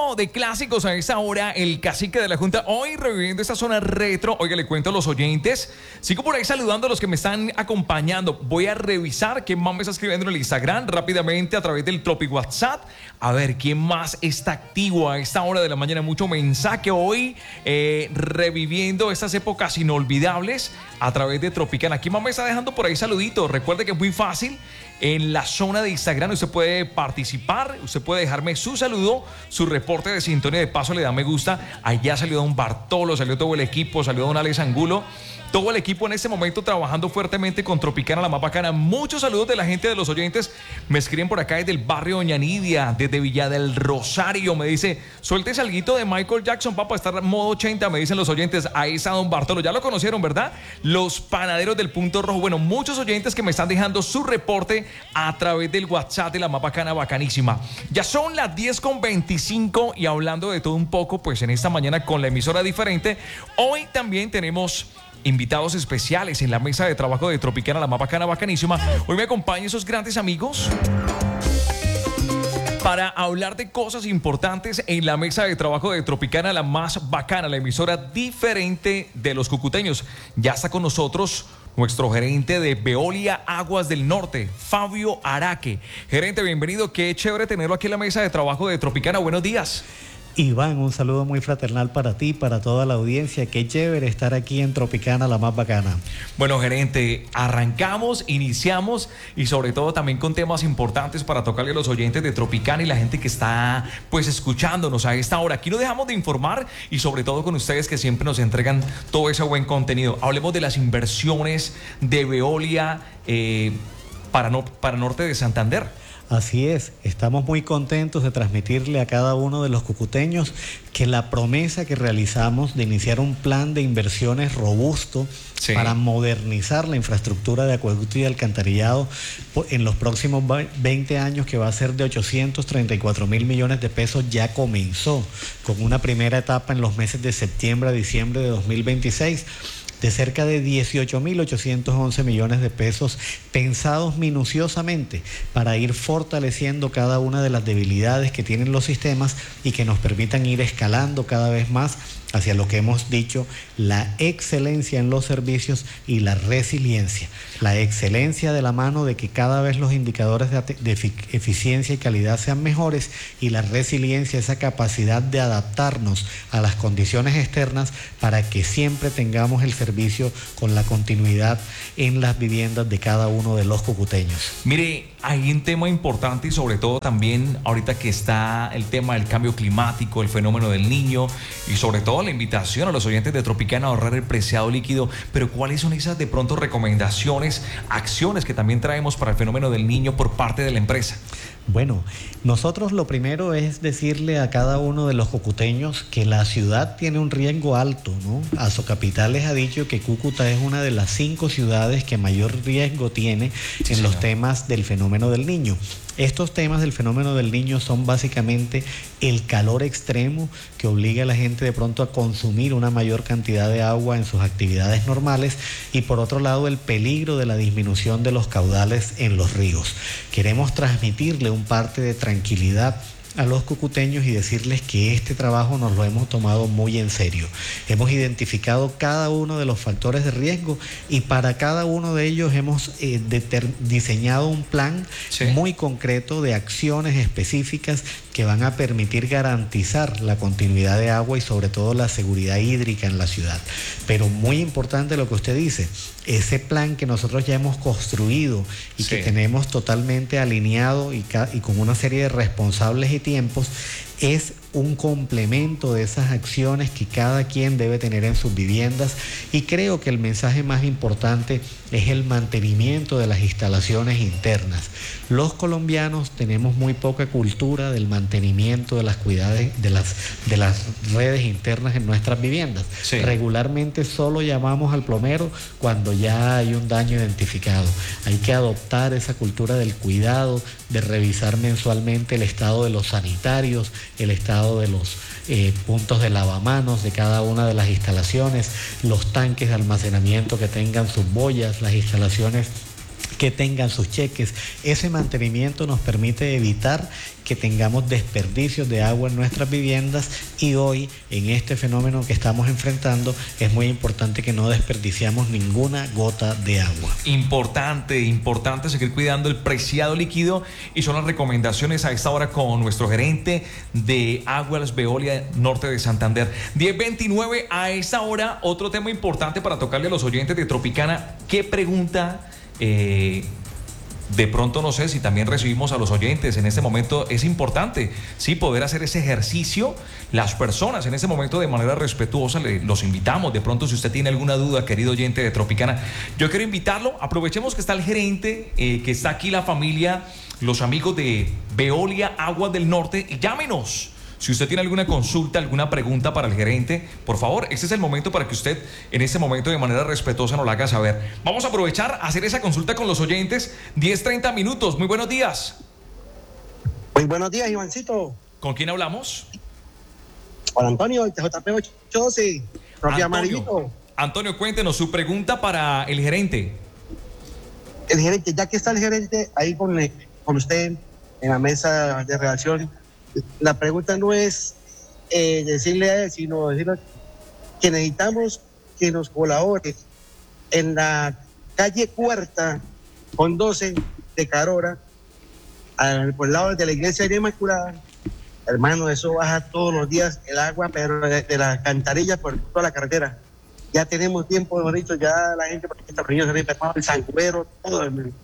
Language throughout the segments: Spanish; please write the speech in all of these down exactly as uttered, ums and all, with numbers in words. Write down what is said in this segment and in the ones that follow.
momento de clásicos a esta hora, el cacique de la Junta, hoy reviviendo esta zona retro. Oiga, le cuento a los oyentes, sigo por ahí saludando a los que me están acompañando. Voy a revisar quién más me está escribiendo en el Instagram rápidamente a través del Tropic WhatsApp. A ver, quién más está activo a esta hora de la mañana. Mucho mensaje hoy, eh, reviviendo estas épocas inolvidables a través de Tropicana. ¿Quién más me está dejando por ahí saluditos? Recuerde que es muy fácil. En la zona de Instagram usted puede participar, usted puede dejarme su saludo, su reporte de sintonía, de paso le da me gusta. Allá salió don Bartolo, salió todo el equipo, salió don Alex Angulo, todo el equipo en este momento trabajando fuertemente con Tropicana, la más bacana. Muchos saludos de la gente, de los oyentes. Me escriben por acá desde el barrio Doña Nidia, desde Villa del Rosario. Me dice, suelte alguito de Michael Jackson, papá, estar en modo ochenta, me dicen los oyentes. Ahí está don Bartolo, ya lo conocieron, ¿verdad? Los panaderos del Punto Rojo. Bueno, muchos oyentes que me están dejando su reporte a través del WhatsApp de la más bacana, bacanísima. Ya son las diez con veinticinco y hablando de todo un poco, pues en esta mañana con la emisora diferente, hoy también tenemos invitados especiales en la mesa de trabajo de Tropicana, la más bacana, bacanísima. Hoy me acompañan esos grandes amigos para hablar de cosas importantes en la mesa de trabajo de Tropicana, la más bacana, la emisora diferente de los cucuteños. Ya está con nosotros nuestro gerente de Veolia Aguas del Norte, Fabio Araque. Gerente, bienvenido. Qué chévere tenerlo aquí en la mesa de trabajo de Tropicana. Buenos días. Iván, un saludo muy fraternal para ti, para toda la audiencia. Qué chévere estar aquí en Tropicana, la más bacana. Bueno, gerente, arrancamos, iniciamos y sobre todo también con temas importantes para tocarle a los oyentes de Tropicana y la gente que está pues escuchándonos a esta hora. Aquí no dejamos de informar y sobre todo con ustedes que siempre nos entregan todo ese buen contenido. Hablemos de las inversiones de Veolia eh, para, no, para Norte de Santander. Así es, estamos muy contentos de transmitirle a cada uno de los cucuteños que la promesa que realizamos de iniciar un plan de inversiones robusto sí. para modernizar la infraestructura de acueducto y alcantarillado en los próximos veinte años, que va a ser de ochocientos treinta y cuatro mil millones de pesos, ya comenzó con una primera etapa en los meses de septiembre a diciembre de dos mil veintiséis. De cerca de dieciocho mil ochocientos once millones de pesos pensados minuciosamente para ir fortaleciendo cada una de las debilidades que tienen los sistemas y que nos permitan ir escalando cada vez más hacia lo que hemos dicho, la excelencia en los servicios y la resiliencia. La excelencia de la mano de que cada vez los indicadores de, de eficiencia y calidad sean mejores, y la resiliencia, esa capacidad de adaptarnos a las condiciones externas para que siempre tengamos el servicio con la continuidad en las viviendas de cada uno de los cucuteños. Mire, hay un tema importante y sobre todo también ahorita que está el tema del cambio climático, el fenómeno del Niño y sobre todo la invitación a los oyentes de Tropicana a ahorrar el preciado líquido. Pero ¿cuáles son esas de pronto recomendaciones, acciones que también traemos para el fenómeno del Niño por parte de la empresa? Bueno, nosotros lo primero es decirle a cada uno de los cucuteños que la ciudad tiene un riesgo alto, ¿no? Asocapital les ha dicho que Cúcuta es una de las cinco ciudades que mayor riesgo tiene sí, en señor. los temas del fenómeno del Niño. Estos temas del fenómeno del Niño son básicamente el calor extremo que obliga a la gente de pronto a consumir una mayor cantidad de agua en sus actividades normales, y por otro lado el peligro de la disminución de los caudales en los ríos. Queremos transmitirle un parte de tranquilidad a los cucuteños y decirles que este trabajo nos lo hemos tomado muy en serio. Hemos identificado cada uno de los factores de riesgo y para cada uno de ellos hemos eh, diseñado un plan sí. muy concreto de acciones específicas que van a permitir garantizar la continuidad de agua y sobre todo la seguridad hídrica en la ciudad. Pero muy importante lo que usted dice, ese plan que nosotros ya hemos construido y sí. que tenemos totalmente alineado y, y con una serie de responsables y tiempos, es un complemento de esas acciones que cada quien debe tener en sus viviendas, y creo que el mensaje más importante es el mantenimiento de las instalaciones internas. Los colombianos tenemos muy poca cultura del mantenimiento de las cuidadas de las, de las redes internas en nuestras viviendas. Sí. Regularmente solo llamamos al plomero cuando ya hay un daño identificado. Hay que adoptar esa cultura del cuidado, de revisar mensualmente el estado de los sanitarios, el estado de los eh, puntos de lavamanos de cada una de las instalaciones, los tanques de almacenamiento que tengan sus boyas, las instalaciones que tengan sus cheques. Ese mantenimiento nos permite evitar que tengamos desperdicios de agua en nuestras viviendas, y hoy en este fenómeno que estamos enfrentando es muy importante que no desperdiciamos ninguna gota de agua. Importante, importante seguir cuidando el preciado líquido, y son las recomendaciones a esta hora con nuestro gerente de Aguas Veolia Norte de Santander. diez veintinueve a esta hora, otro tema importante para tocarle a los oyentes de Tropicana. ¿Qué pregunta? Eh, de pronto no sé si también recibimos a los oyentes en este momento. Es importante, sí, poder hacer ese ejercicio. Las personas en este momento de manera respetuosa le, los invitamos. De pronto, si usted tiene alguna duda, querido oyente de Tropicana, yo quiero invitarlo. Aprovechemos que está el gerente, eh, que está aquí la familia, los amigos de Veolia Aguas del Norte, y llámenos. Si usted tiene alguna consulta, alguna pregunta para el gerente, por favor, este es el momento para que usted en este momento de manera respetuosa nos la haga saber. Vamos a aprovechar a hacer esa consulta con los oyentes. diez, treinta minutos. Muy buenos días. Muy buenos días, Ivancito. ¿Con quién hablamos? Juan Antonio, de J P ocho doce, propia Amarillito. Antonio, cuéntenos su pregunta para el gerente. El gerente, ya que está el gerente ahí con, con usted en la mesa de redacción, la pregunta no es eh, decirle a él, sino decirle que necesitamos que nos colabore en la calle Cuarta con doce de Carora, al, por el lado de la iglesia de Inmaculada. Hermano, eso baja todos los días el agua, pero de, de la alcantarilla por toda la carretera. Ya tenemos tiempo, bonito, ya la gente, porque esta reunión se había empezado el San Cubero, todo.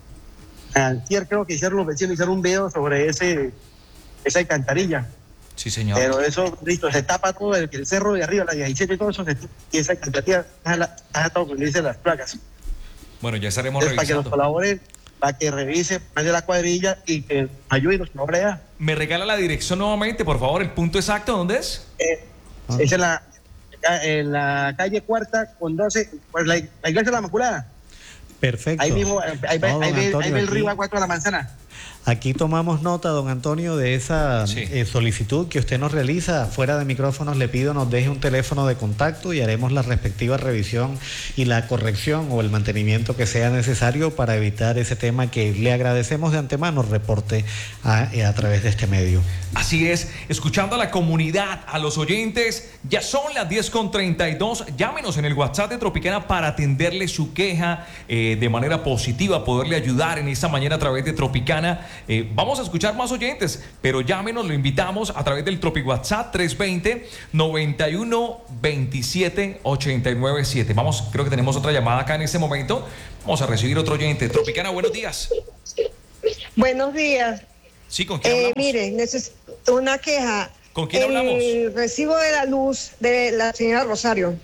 Ayer creo que hicieron los vecinos, hicieron un video sobre ese esa alcantarilla. Sí, señor. Pero eso, listo, se tapa todo el, el cerro de arriba, la diecisiete y todo eso, se, y esa alcantarilla baja todo, como dicen las placas. Bueno, ya estaremos Entonces, revisando. para que nos colaboren, para que revise más de la cuadrilla y que ayude y nos colabore allá. ¿Me regala la dirección nuevamente, por favor? ¿El punto exacto dónde es? Eh, ah. Es en la, en la calle Cuarta con doce, pues la, la iglesia de la Inmaculada. Perfecto. Ahí mismo, ahí, ahí, no, ahí, Antonio, ahí ve el aquí, río Aguato de la Manzana. Aquí tomamos nota, don Antonio, de esa sí. eh, solicitud que usted nos realiza. Fuera de micrófonos le pido nos deje un teléfono de contacto y haremos la respectiva revisión y la corrección o el mantenimiento que sea necesario para evitar ese tema que le agradecemos de antemano reporte a, a través de este medio. Así es, escuchando a la comunidad, a los oyentes, ya son las diez con treinta y dos. Llámenos en el WhatsApp de Tropicana para atenderle su queja eh, de manera positiva, poderle ayudar en esta mañana a través de Tropicana. Eh, vamos a escuchar más oyentes, pero llámenos, lo invitamos a través del Tropi WhatsApp tres veinte, noventa y uno, veintisiete, ochenta y nueve siete. Vamos, creo que tenemos otra llamada acá en este momento. Vamos a recibir otro oyente. Tropicana, buenos días. Buenos días. Sí, ¿con quién eh, hablamos? Mire, necesito una queja. ¿Con quién el hablamos? El recibo de la luz de la señora Rosario.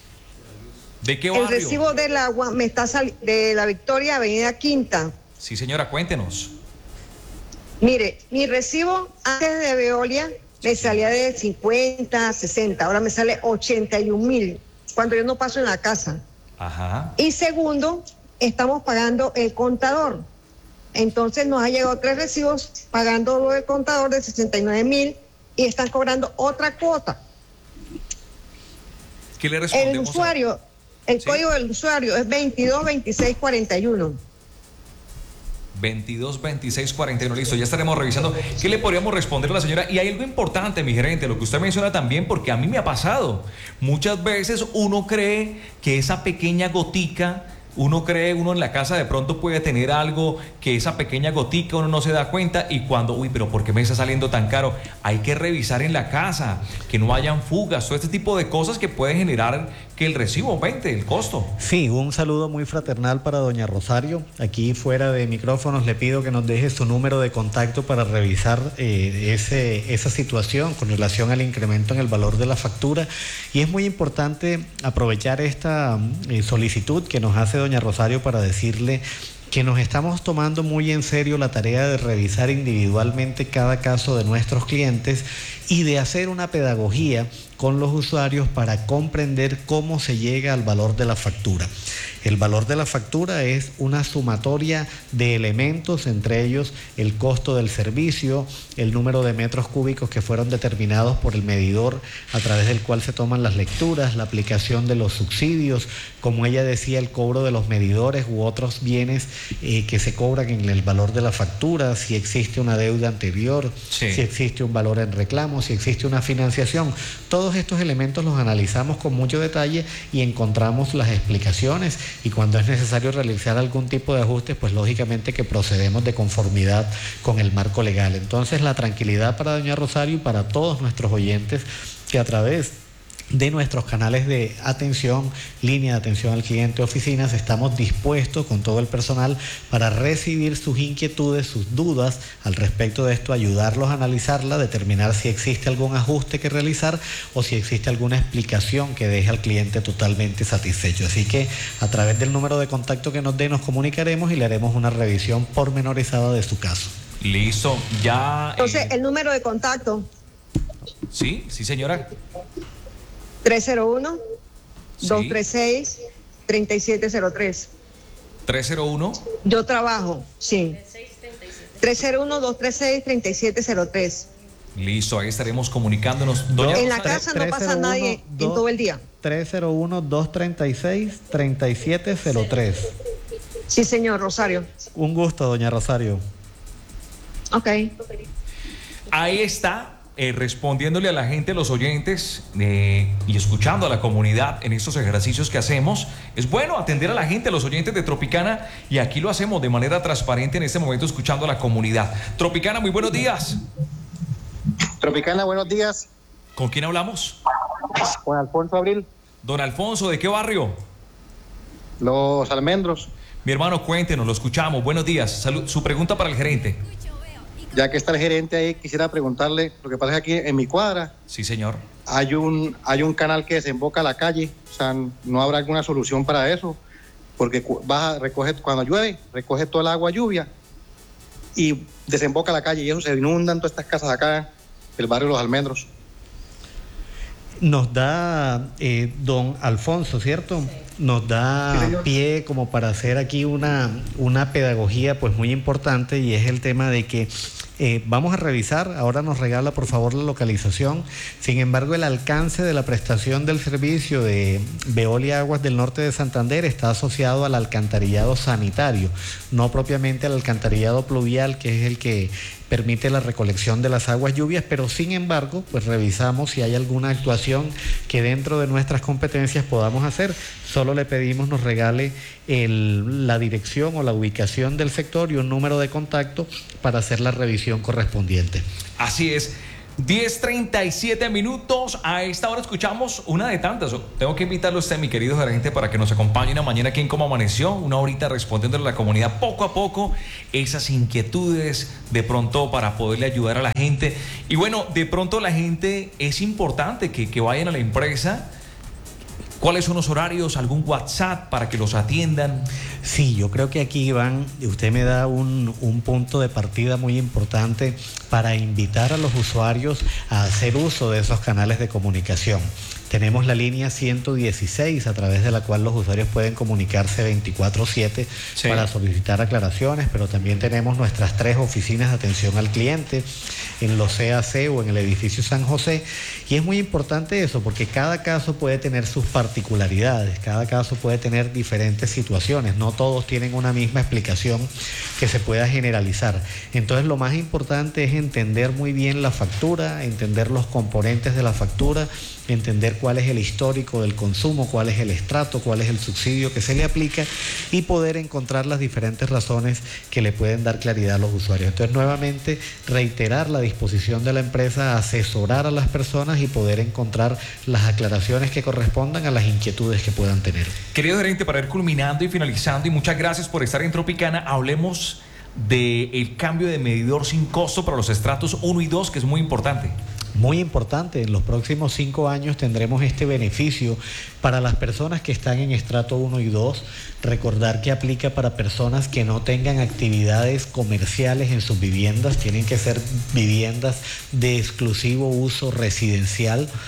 ¿De qué barrio? El recibo del agua me está sal de la Victoria, Avenida Quinta. Sí, señora, cuéntenos. Mire, mi recibo antes de Veolia me salía de cincuenta, sesenta, ahora me sale ochenta y un mil cuando yo no paso en la casa. Ajá. Y segundo, estamos pagando el contador. Entonces nos ha llegado tres recibos pagando lo del contador de sesenta y nueve mil y están cobrando otra cuota. ¿Qué le respondemos? El usuario, el ¿Sí? código del usuario es veintidós veintiséis cuarenta y uno. veintidós veintiséis cuarenta y uno, listo, ya estaremos revisando. ¿Qué le podríamos responder a la señora? Y hay algo importante, mi gerente, lo que usted menciona también, porque a mí me ha pasado. Muchas veces uno cree que esa pequeña gotica, uno cree, uno en la casa de pronto puede tener algo, que esa pequeña gotica uno no se da cuenta, y cuando, uy, pero ¿por qué me está saliendo tan caro? Hay que revisar en la casa, que no hayan fugas, todo este tipo de cosas que puede generar que el recibo aumente, el costo. Sí, un saludo muy fraternal para doña Rosario. Aquí fuera de micrófonos le pido que nos deje su número de contacto para revisar eh, ese, esa situación con relación al incremento en el valor de la factura. Y es muy importante aprovechar esta eh, solicitud que nos hace doña Rosario para decirle que nos estamos tomando muy en serio la tarea de revisar individualmente cada caso de nuestros clientes y de hacer una pedagogía con los usuarios para comprender cómo se llega al valor de la factura. El valor de la factura es una sumatoria de elementos, entre ellos el costo del servicio, el número de metros cúbicos que fueron determinados por el medidor a través del cual se toman las lecturas, la aplicación de los subsidios, como ella decía, el cobro de los medidores u otros bienes eh, que se cobran en el valor de la factura, si existe una deuda anterior, sí. si existe un valor en reclamo, si existe una financiación. Todos estos elementos los analizamos con mucho detalle y encontramos las explicaciones, y cuando es necesario realizar algún tipo de ajustes, pues lógicamente que procedemos de conformidad con el marco legal. Entonces, la tranquilidad para doña Rosario y para todos nuestros oyentes que a través de nuestros canales de atención, línea de atención al cliente, oficinas, estamos dispuestos con todo el personal para recibir sus inquietudes, sus dudas al respecto de esto, ayudarlos a analizarla, determinar si existe algún ajuste que realizar o si existe alguna explicación que deje al cliente totalmente satisfecho. Así que a través del número de contacto que nos dé nos comunicaremos y le haremos una revisión pormenorizada de su caso. Listo, ya... Entonces, eh... el número de contacto. Sí, sí señora. tres cero uno, dos tres seis, tres siete cero tres. tres cero uno. Yo trabajo, sí. tres cero uno, dos tres seis, tres siete cero tres. Listo, ahí estaremos comunicándonos. Doña en la casa no pasa nadie en todo el día. tres cero uno, dos tres seis, tres siete cero tres. Sí, señor Rosario. Un gusto, doña Rosario. Ok. Ahí está. Eh, respondiéndole a la gente, los oyentes eh, y escuchando a la comunidad en estos ejercicios que hacemos. Es bueno atender a la gente, a los oyentes de Tropicana, y aquí lo hacemos de manera transparente en este momento, escuchando a la comunidad. Tropicana, muy buenos días. Tropicana, buenos días. ¿Con quién hablamos? Con Alfonso Abril. Don Alfonso, ¿de qué barrio? Los Almendros. Mi hermano, cuéntenos, lo escuchamos. Buenos días. Salud. Su pregunta para el gerente. Ya que está el gerente ahí, quisiera preguntarle, lo que pasa es que aquí en mi cuadra, sí señor, hay un, hay un canal que desemboca a la calle, o sea, no habrá alguna solución para eso, porque baja, recoge, cuando llueve, recoge toda el agua lluvia y desemboca a la calle, y eso se inundan todas estas casas acá, el barrio Los Almendros. Nos da, eh, don Alfonso, ¿cierto? Nos da sí, pie como para hacer aquí una, una pedagogía pues muy importante, y es el tema de que eh, vamos a revisar, ahora nos regala por favor la localización. Sin embargo, el alcance de la prestación del servicio de Veolia Aguas del Norte de Santander está asociado al alcantarillado sanitario, no propiamente al alcantarillado pluvial, que es el que permite la recolección de las aguas lluvias, pero sin embargo, pues revisamos si hay alguna actuación que dentro de nuestras competencias podamos hacer. Solo le pedimos nos regale el, la dirección o la ubicación del sector y un número de contacto para hacer la revisión correspondiente. Así es. diez treinta y siete minutos. A esta hora escuchamos una de tantas. Tengo que invitarlo a usted, mi querido gerente, para que nos acompañe una mañana aquí en Cómo Amaneció, una horita respondiéndole a la comunidad poco a poco esas inquietudes, de pronto para poderle ayudar a la gente. Y bueno, de pronto la gente, es importante que, que vayan a la empresa. ¿Cuáles son los horarios? ¿Algún WhatsApp para que los atiendan? Sí, yo creo que aquí, Iván, usted me da un, un punto de partida muy importante para invitar a los usuarios a hacer uso de esos canales de comunicación. Tenemos la línea ciento dieciséis, a través de la cual los usuarios pueden comunicarse veinticuatro siete sí. para solicitar aclaraciones, pero también tenemos nuestras tres oficinas de atención al cliente en los C A C o en el edificio San José, y es muy importante eso porque cada caso puede tener sus particularidades, cada caso puede tener diferentes situaciones, no todos tienen una misma explicación que se pueda generalizar. Entonces lo más importante es entender muy bien la factura, entender los componentes de la factura, entender cuál es el histórico del consumo, cuál es el estrato, cuál es el subsidio que se le aplica, y poder encontrar las diferentes razones que le pueden dar claridad a los usuarios. Entonces, nuevamente, reiterar la disposición de la empresa a asesorar a las personas y poder encontrar las aclaraciones que correspondan a las inquietudes que puedan tener. Querido gerente, para ir culminando y finalizando, y muchas gracias por estar en Tropicana, hablemos del cambio de medidor sin costo para los estratos uno y dos, que es muy importante. Muy importante, en los próximos cinco años tendremos este beneficio para las personas que están en estrato uno y dos. Recordar que aplica para personas que no tengan actividades comerciales en sus viviendas, tienen que ser viviendas de exclusivo uso residencial,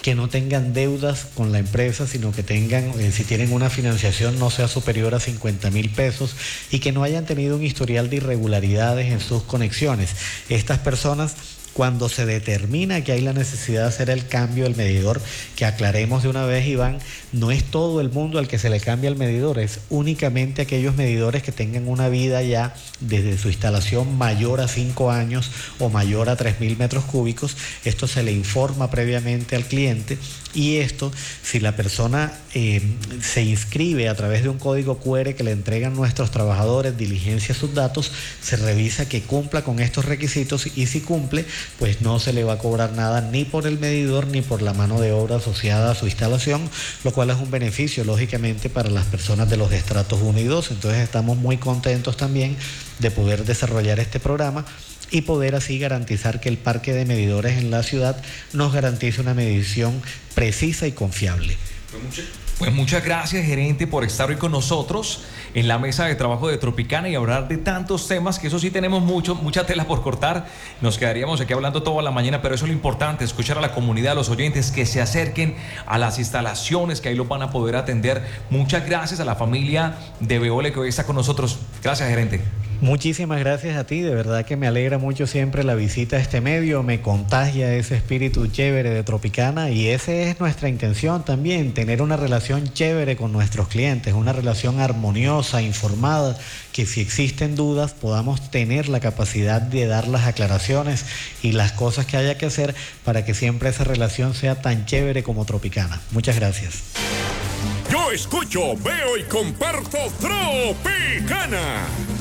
que no tengan deudas con la empresa, sino que tengan, eh, si tienen una financiación, no sea superior a cincuenta mil pesos y que no hayan tenido un historial de irregularidades en sus conexiones. Estas personas, cuando se determina que hay la necesidad de hacer el cambio del medidor, que aclaremos de una vez, Iván, no es todo el mundo al que se le cambia el medidor, es únicamente aquellos medidores que tengan una vida ya desde su instalación mayor a cinco años o mayor a tres mil metros cúbicos. Esto se le informa previamente al cliente y esto, si la persona eh, se inscribe a través de un código cu erre que le entregan nuestros trabajadores, diligencia sus datos, se revisa que cumpla con estos requisitos y si cumple, pues no se le va a cobrar nada ni por el medidor ni por la mano de obra asociada a su instalación, lo cual es un beneficio lógicamente para las personas de los estratos uno y dos. Entonces estamos muy contentos también de poder desarrollar este programa y poder así garantizar que el parque de medidores en la ciudad nos garantice una medición precisa y confiable. Pues muchas gracias, gerente, por estar hoy con nosotros en la mesa de trabajo de Tropicana y hablar de tantos temas, que eso sí tenemos mucho, mucha tela por cortar. Nos quedaríamos aquí hablando toda la mañana, pero eso es lo importante, escuchar a la comunidad, a los oyentes, que se acerquen a las instalaciones, que ahí lo van a poder atender. Muchas gracias a la familia de Veolia que hoy está con nosotros. Gracias, gerente. Muchísimas gracias a ti, de verdad que me alegra mucho siempre la visita a este medio, me contagia ese espíritu chévere de Tropicana y esa es nuestra intención también, tener una relación chévere con nuestros clientes, una relación armoniosa, informada, que si existen dudas podamos tener la capacidad de dar las aclaraciones y las cosas que haya que hacer para que siempre esa relación sea tan chévere como Tropicana. Muchas gracias. Yo escucho, veo y comparto Tropicana.